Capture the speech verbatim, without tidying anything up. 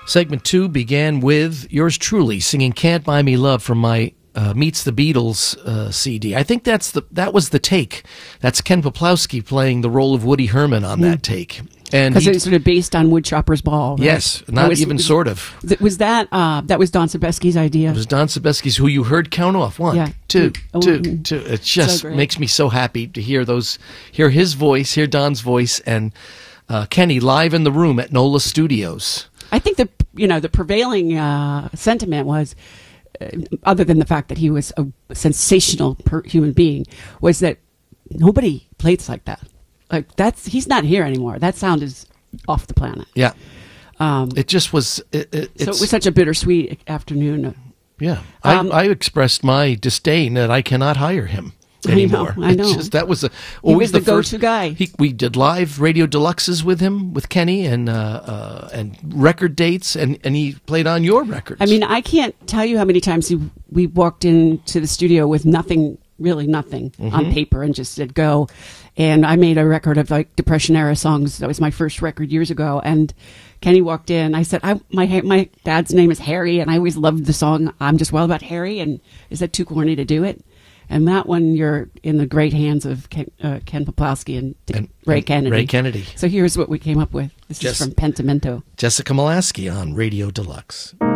Segment two began with yours truly singing "Can't Buy Me Love" from my uh, Meets the Beatles uh, C D. I think that's the that was the take. That's Ken Poplawski playing the role of Woody Herman on mm. that take. And because it's sort of based on Woodchopper's Ball, right? Yes, not was, even was, sort of. Was that uh, that was Don Sebesky's idea? It was Don Sebesky's, who you heard count off one, yeah. two, oh, two, mm. two. It just so makes me so happy to hear those, hear his voice, hear Don's voice, and uh, Kenny live in the room at NOLA Studios. I think the you know the prevailing uh, sentiment was, uh, other than the fact that he was a sensational per human being, was that nobody plays like that. Like that's he's not here anymore. That sound is off the planet. Yeah, um, it just was. It, it, so it was such a bittersweet afternoon. Yeah, um, I, I expressed my disdain that I cannot hire him anymore. I know. I know. Just, that was a, he was the, the first, go-to guy. He, we did live radio deluxes with him, with Kenny, and uh, uh, and record dates, and, and he played on your records. I mean, I can't tell you how many times he, we walked into the studio with nothing. Really nothing mm-hmm. on paper and just said go. And I made a record of like Depression era songs. That was my first record years ago. And Kenny walked in. I said, I, my my dad's name is Harry, and I always loved the song I'm Just Wild About Harry. And is that too corny to do it? And that one, you're in the great hands of Ken, uh, Ken Poplawski and, and Ray and Kennedy. Ray Kennedy. So here's what we came up with. This Jess- is from Pentimento. Jessica Molaski on Radio Deluxe.